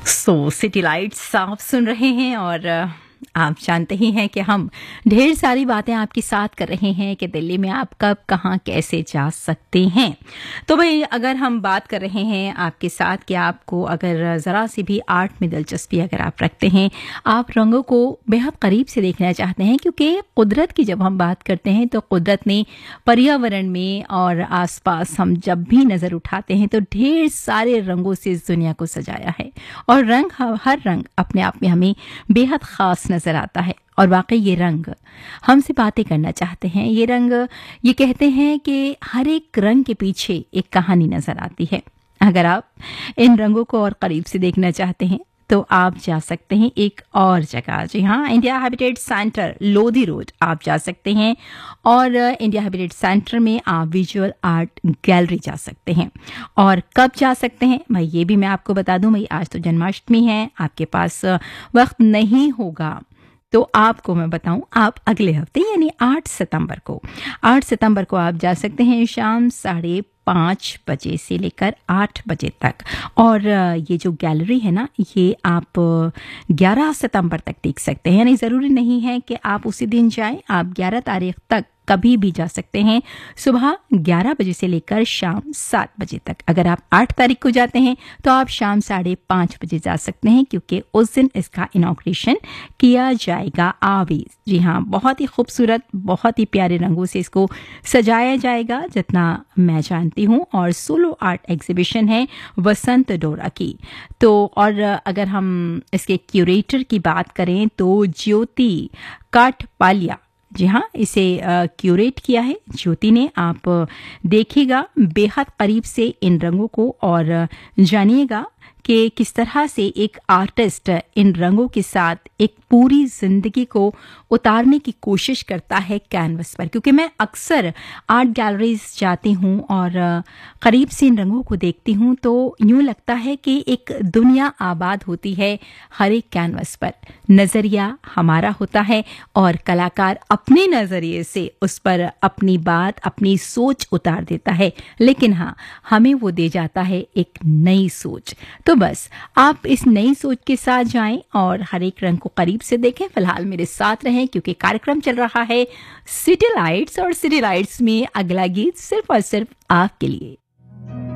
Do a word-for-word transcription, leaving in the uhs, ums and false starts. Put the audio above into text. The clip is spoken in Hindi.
सो सिटी लाइट्स आप सुन रहे हैं और अ, आप जानते ही हैं कि हम ढेर सारी बातें आपके साथ कर रहे हैं कि दिल्ली में आप कब कहाँ कैसे जा सकते हैं। तो भाई अगर हम बात कर रहे हैं आपके साथ कि आपको अगर ज़रा सी भी आर्ट में दिलचस्पी अगर आप रखते हैं, आप रंगों को बेहद करीब से देखना चाहते हैं, क्योंकि कुदरत की जब हम बात करते हैं तो कुदरत ने पर्यावरण में और आसपास हम जब भी नज़र उठाते हैं तो ढेर सारे रंगों से इस दुनिया को सजाया है और रंग हर रंग अपने आप में हमें बेहद ख़ास नज़र आता है। और वाकई ये रंग हमसे बातें करना चाहते हैं। ये रंग ये कहते हैं कि हर एक रंग के पीछे एक कहानी नज़र आती है। अगर आप इन रंगों को और करीब से देखना चाहते हैं तो आप जा सकते हैं एक और जगह। जी हाँ, India habitat centre Lodhi road आप जा सकते हैं और इंडिया हैबिटेट सेंटर में आप विजुअल आर्ट गैलरी जा सकते हैं। और कब जा सकते हैं भाई ये भी मैं आपको बता दूं। भाई आज तो जन्माष्टमी है, आपके पास वक्त नहीं होगा तो आपको मैं बताऊं, आप अगले हफ्ते यानी आठ सितंबर को आठ सितंबर को आप जा सकते हैं शाम साढ़े पाँच बजे से लेकर आठ बजे तक। और ये जो गैलरी है ना, ये आप ग्यारह सितंबर तक देख सकते हैं। यानी ज़रूरी नहीं है कि आप उसी दिन जाएं, आप ग्यारह तारीख तक कभी भी जा सकते हैं, सुबह ग्यारह बजे से लेकर शाम सात बजे तक। अगर आप आठ तारीख को जाते हैं तो आप शाम साढ़े पाँच बजे जा सकते हैं, क्योंकि उस दिन इसका इनॉग्रेशन किया जाएगा। आवी जी हाँ, बहुत ही खूबसूरत, बहुत ही प्यारे रंगों से इसको सजाया जाएगा जितना मैं जानती हूँ। और सोलो आर्ट एग्जीबिशन है वसंत डोरा की। तो और अगर हम इसके क्यूरेटर की बात करें तो ज्योति काठपालिया, जी हाँ, इसे क्यूरेट किया है ज्योति ने। आप देखिएगा बेहद करीब से इन रंगों को और जानिएगा कि किस तरह से एक आर्टिस्ट इन रंगों के साथ एक पूरी जिंदगी को उतारने की कोशिश करता है कैनवस पर। क्योंकि मैं अक्सर आर्ट गैलरीज जाती हूँ और करीब से इन रंगों को देखती हूँ तो यूँ लगता है कि एक दुनिया आबाद होती है हर एक कैनवस पर। नज़रिया हमारा होता है और कलाकार अपने नज़रिए से उस पर अपनी बात, अपनी सोच उतार देता है, लेकिन हाँ, हमें वो दे जाता है एक नई सोच। तो बस आप इस नई सोच के साथ जाएं और हर एक रंग को करीब से देखें। फिलहाल मेरे साथ रहें क्योंकि कार्यक्रम चल रहा है सिटी लाइट्स, और सिटी लाइट्स में अगला गीत सिर्फ और सिर्फ आपके लिए।